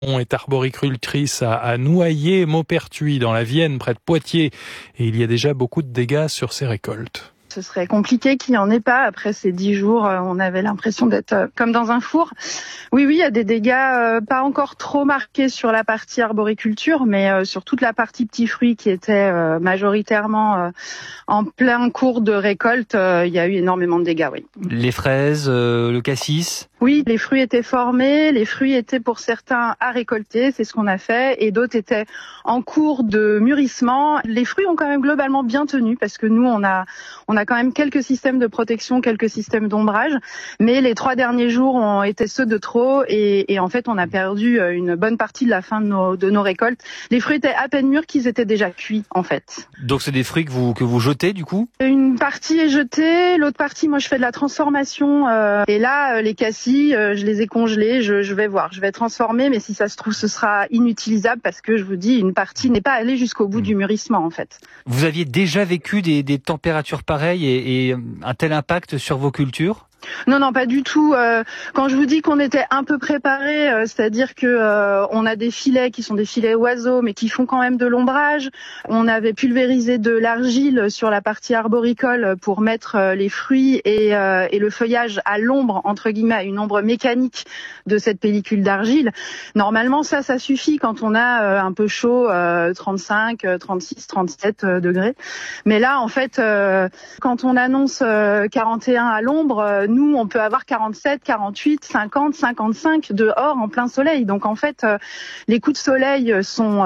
est arboricultrice à Noyer, Maupertuis, dans la Vienne, près de Poitiers. Et il y a déjà beaucoup de dégâts sur ses récoltes. Ce serait compliqué qu'il n'y en ait pas. Après ces 10 jours, on avait l'impression d'être comme dans un four. Oui, il y a des dégâts pas encore trop marqués sur la partie arboriculture, mais sur toute la partie petits fruits qui était majoritairement en plein cours de récolte, il y a eu énormément de dégâts, oui. Les fraises, le cassis? Oui, les fruits étaient formés, les fruits étaient pour certains à récolter, c'est ce qu'on a fait, et d'autres étaient en cours de mûrissement. Les fruits ont quand même globalement bien tenu, parce que nous, on a quand même quelques systèmes de protection, quelques systèmes d'ombrage, mais les 3 derniers jours ont été ceux de trop, et en fait, on a perdu une bonne partie de la fin de nos récoltes. Les fruits étaient à peine mûrs qu'ils étaient déjà cuits, en fait. Donc c'est des fruits que vous jetez, du coup? Une partie est jetée, l'autre partie, moi, je fais de la transformation, et là, les cassis, je les ai congelés, je vais voir, je vais transformer, mais si ça se trouve, ce sera inutilisable parce que je vous dis, une partie n'est pas allée jusqu'au bout du mûrissement en fait. Vous aviez déjà vécu des températures pareilles et un tel impact sur vos cultures ? Non, pas du tout. Quand je vous dis qu'on était un peu préparé, c'est-à-dire que on a des filets qui sont des filets oiseaux, mais qui font quand même de l'ombrage. On avait pulvérisé de l'argile sur la partie arboricole pour mettre les fruits et le feuillage à l'ombre, entre guillemets, à une ombre mécanique de cette pellicule d'argile. Normalement, ça suffit quand on a un peu chaud, 35, 36, 37 degrés. Mais là, en fait, quand on annonce 41 à l'ombre, nous, on peut avoir 47, 48, 50, 55 dehors en plein soleil. Donc, en fait, les coups de soleil sont...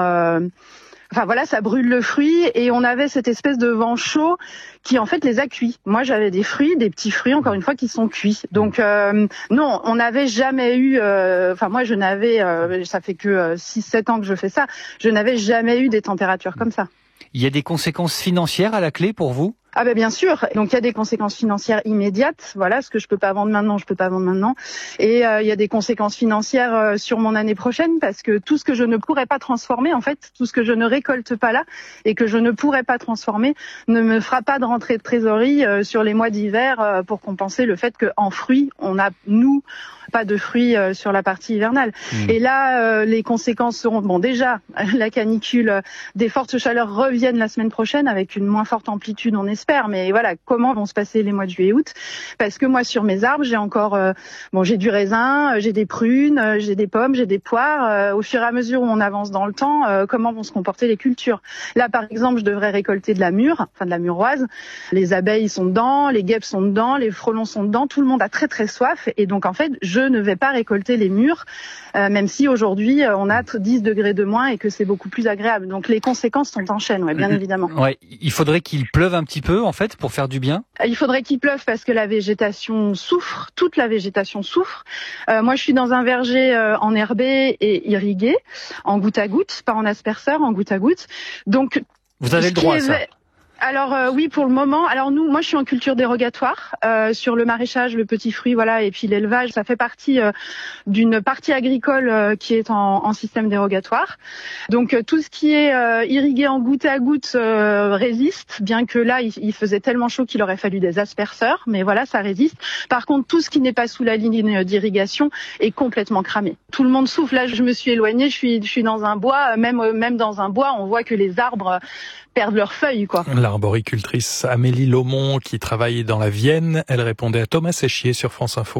ça brûle le fruit et on avait cette espèce de vent chaud qui, en fait, les a cuits. Moi, j'avais des petits fruits, encore une fois, qui sont cuits. Donc, non, on n'avait jamais eu... moi, je n'avais... ça fait que 6-7 ans que je fais ça. Je n'avais jamais eu des températures comme ça. Il y a des conséquences financières à la clé pour vous ? Ah ben bien sûr, donc il y a des conséquences financières immédiates, voilà, ce que je peux pas vendre maintenant, je peux pas vendre maintenant. Et il y a des conséquences financières sur mon année prochaine parce que tout ce que je ne pourrais pas transformer, en fait, tout ce que je ne récolte pas là et que je ne pourrais pas transformer ne me fera pas de rentrée de trésorerie sur les mois d'hiver pour compenser le fait qu'en fruits, on a, nous, pas de fruits sur la partie hivernale. Et là, les conséquences seront, déjà, la canicule, des fortes chaleurs reviennent la semaine prochaine avec une moins forte amplitude, on espère. Mais voilà, comment vont se passer les mois de juillet et août? Parce que moi, sur mes arbres, j'ai encore, j'ai du raisin, j'ai des prunes, j'ai des pommes, j'ai des poires. Au fur et à mesure où on avance dans le temps, comment vont se comporter les cultures? Là, par exemple, je devrais récolter de la mûre, de la muroise. Les abeilles sont dedans, les guêpes sont dedans, les frelons sont dedans. Tout le monde a très très soif. Et donc, en fait, je ne vais pas récolter les mûres, même si aujourd'hui, on a 10 degrés de moins et que c'est beaucoup plus agréable. Donc, les conséquences sont en chaîne, bien évidemment. Ouais, il faudrait qu'il pleuve un petit peu, en fait, pour faire du bien? Il faudrait qu'il pleuve parce que la végétation souffre, toute la végétation souffre. Moi, je suis dans un verger enherbé et irrigué, en goutte à goutte, pas en asperceur, en goutte à goutte. Donc, vous avez le droit à ça? Alors oui, pour le moment. Alors moi je suis en culture dérogatoire sur le maraîchage, le petit fruit, voilà, et puis l'élevage. Ça fait partie d'une partie agricole qui est en système dérogatoire. Donc tout ce qui est irrigué en goutte à goutte résiste, bien que là il faisait tellement chaud qu'il aurait fallu des asperceurs, mais voilà, ça résiste. Par contre, tout ce qui n'est pas sous la ligne d'irrigation est complètement cramé. Tout le monde souffle. Là, je me suis éloignée, je suis dans un bois, même dans un bois, on voit que les arbres perdent leurs feuilles, quoi. L'arboricultrice Amélie Laumont, qui travaille dans la Vienne, elle répondait à Thomas Séchier sur France Info.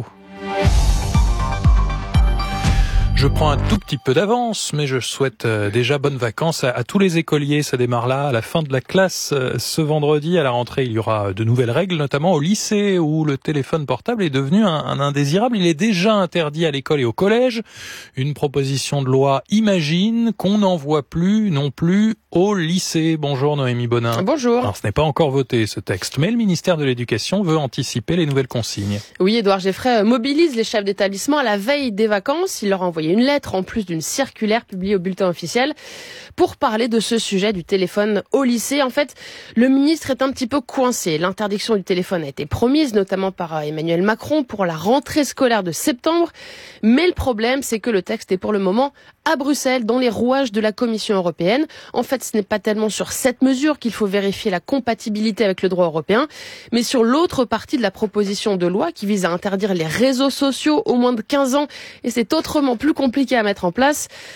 Je prends un tout petit peu d'avance, mais je souhaite déjà bonnes vacances à tous les écoliers. Ça démarre là, à la fin de la classe, ce vendredi. À la rentrée, il y aura de nouvelles règles, notamment au lycée, où le téléphone portable est devenu un indésirable. Il est déjà interdit à l'école et au collège. Une proposition de loi imagine qu'on n'en voit plus non plus au lycée. Bonjour Noémie Bonin. Bonjour. Alors, ce n'est pas encore voté, ce texte, mais le ministère de l'Éducation veut anticiper les nouvelles consignes. Oui, Édouard Geffray mobilise les chefs d'établissement à la veille des vacances. Il leur a envoyé une lettre en plus d'une circulaire publiée au bulletin officiel pour parler de ce sujet du téléphone au lycée. En fait, le ministre est un petit peu coincé. L'interdiction du téléphone a été promise, notamment par Emmanuel Macron, pour la rentrée scolaire de septembre. Mais le problème, c'est que le texte est pour le moment à Bruxelles, dans les rouages de la Commission européenne. En fait, ce n'est pas tellement sur cette mesure qu'il faut vérifier la compatibilité avec le droit européen, mais sur l'autre partie de la proposition de loi qui vise à interdire les réseaux sociaux aux moins de 15 ans. Et c'est autrement plus compliqué à mettre en place.